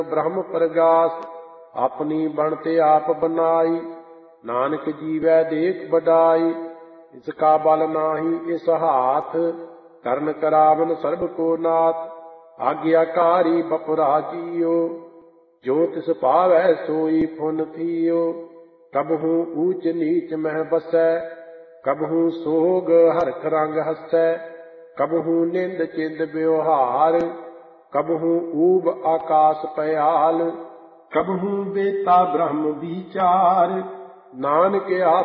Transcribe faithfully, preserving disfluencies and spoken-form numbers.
ब्रह्म प्रगास अपनी बनते आप बनाई। नानक जीवै देख बडाई इसका बल नाही इस हाथ। करन करावन सर्ब को नाथ आज्ञाकारी बपुरा जियो। जो तिस पावै सोई पुन थियो कबहू ऊच नीच मह बसै। कबहू सोग हरख रंग हसै कबहू निंद चिंद व्यवहार। कबहू ऊब आकाश पयाल कबहू बेता ब्रह्म विचार। नानक